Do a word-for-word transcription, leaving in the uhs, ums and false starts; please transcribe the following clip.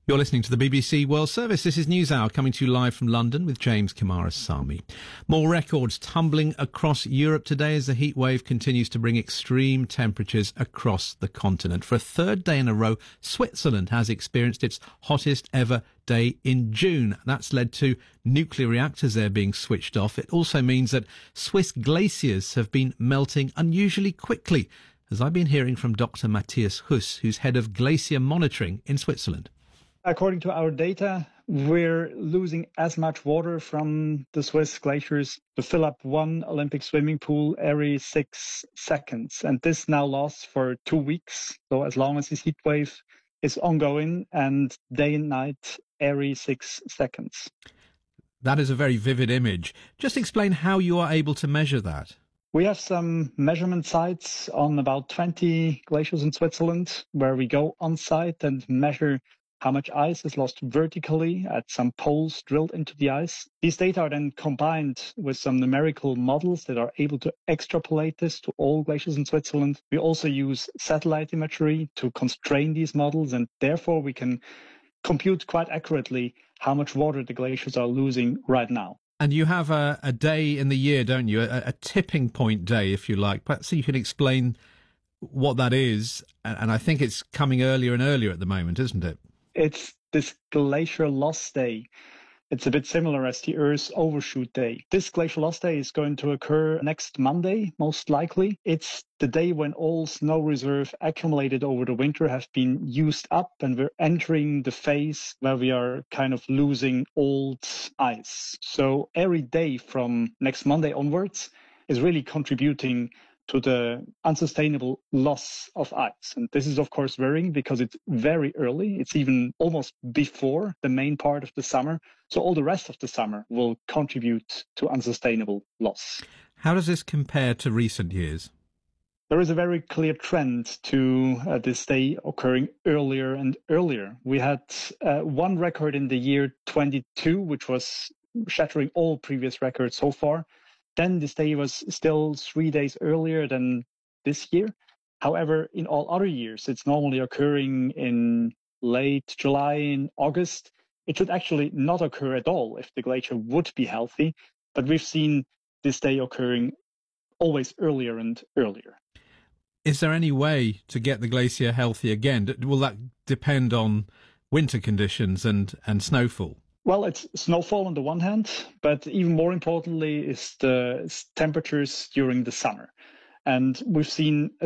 You're listening to the B B C World Service. This is NewsHour coming to you live from London with James Kamarasamy. More records tumbling across Europe today as the heat wave continues to bring extreme temperatures across the continent. For a third day in a row, Switzerland has experienced its hottest ever day in June. That's led to nuclear reactors there being switched off. It also means that Swiss glaciers have been melting unusually quickly, as I've been hearing from Doctor Matthias Huss, who's head of glacier monitoring in Switzerland. According to our data, we're losing as much water from the Swiss glaciers to fill up one Olympic swimming pool every six seconds. And this now lasts for two weeks. So as long as this heat wave is ongoing and day and night every six seconds. That is a very vivid image. Just explain how you are able to measure that. We have some measurement sites on about twenty glaciers in Switzerland where we go on site and measure how much ice is lost vertically at some poles drilled into the ice. These data are then combined with some numerical models that are able to extrapolate this to all glaciers in Switzerland. We also use satellite imagery to constrain these models, and therefore we can compute quite accurately how much water the glaciers are losing right now. And you have a, a day in the year, don't you? A, a tipping point day, if you like. Perhaps you can explain what that is. And I think it's coming earlier and earlier at the moment, isn't it? It's this glacier loss day. It's a bit similar as the Earth's overshoot day. This glacier loss day is going to occur next Monday, most likely. It's the day when all snow reserve accumulated over the winter have been used up, and we're entering the phase where we are kind of losing old ice. So every day from next Monday onwards is really contributing to the unsustainable loss of ice. And this is, of course, worrying because it's very early. It's even almost before the main part of the summer. So all the rest of the summer will contribute to unsustainable loss. How does this compare to recent years? There is a very clear trend to uh, this day occurring earlier and earlier. We had uh, one record in the year twenty-two, which was shattering all previous records so far. Then this day was still three days earlier than this year. However, in all other years, it's normally occurring in late July and August. It should actually not occur at all if the glacier would be healthy. But we've seen this day occurring always earlier and earlier. Is there any way to get the glacier healthy again? Will that depend on winter conditions and, and snowfall? Well, it's snowfall on the one hand, but even more importantly is the temperatures during the summer. And we've seen a